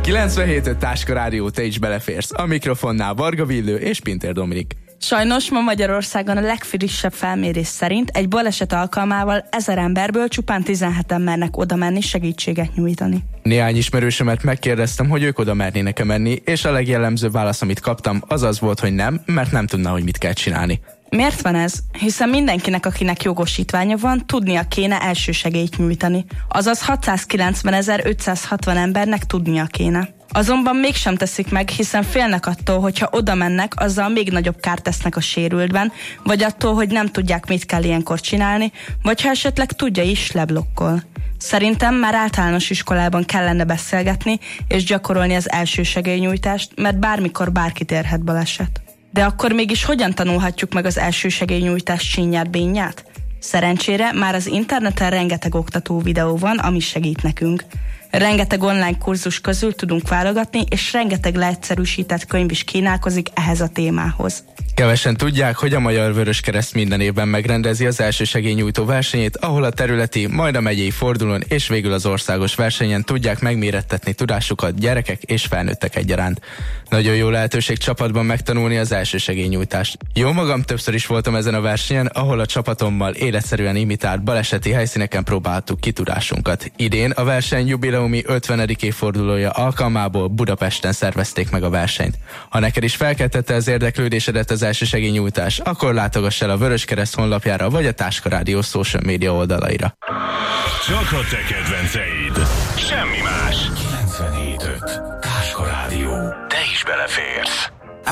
97.5 Táska Rádió, te is beleférsz. A mikrofonnál Varga Villő és Pintér Dominik. Sajnos ma Magyarországon a legfrissebb felmérés szerint egy baleset alkalmával 1000 emberből csupán 17-en mernek oda menni segítséget nyújtani. Néhány ismerősömet megkérdeztem, hogy ők oda mernének-e menni, és a legjellemzőbb válasz, amit kaptam, az volt, hogy nem, mert nem tudná, hogy mit kell csinálni. Miért van ez? Hiszen mindenkinek, akinek jogosítványa van, tudnia kéne elsősegélyt nyújtani. Azaz 690.560 embernek tudnia kéne. Azonban mégsem teszik meg, hiszen félnek attól, hogyha oda mennek, azzal még nagyobb kárt tesznek a sérültben, vagy attól, hogy nem tudják, mit kell ilyenkor csinálni, vagy ha esetleg tudja is, leblokkol. Szerintem már általános iskolában kellene beszélgetni és gyakorolni az elsősegélynyújtást, mert bármikor bárkit érhet baleset. De akkor mégis hogyan tanulhatjuk meg az elsősegélynyújtás csínyát, bínyát? Szerencsére már az interneten rengeteg oktató videó van, ami segít nekünk. Rengeteg online kurzus közül tudunk válogatni, és rengeteg leegyszerűsített könyv is kínálkozik ehhez a témához. Kevesen tudják, hogy a Magyar Vöröskereszt minden évben megrendezi az elsősegélynyújtó versenyét, ahol a területi, majd a megyei fordulón és végül az országos versenyen tudják megmérettetni tudásukat gyerekek és felnőttek egyaránt. Nagyon jó lehetőség csapatban megtanulni az elsősegélynyújtást. Jó magam többször is voltam ezen a versenyen, ahol a csapatommal életszerűen imitált baleseti helyszíneken próbáltuk ki tudásunkat. Idén a verseny jubileumi 50. évfordulója alkalmából Budapesten szervezték meg a versenyt. Ha neked is felkeltette az érdeklődésedet az elsősegélynyújtás, akkor látogass el a Vöröskereszt honlapjára vagy a Táska Rádió social media oldalaira. Csak a te kedvenceid. Semmi más. 97.5 Táska Rádió. Te is beleférsz.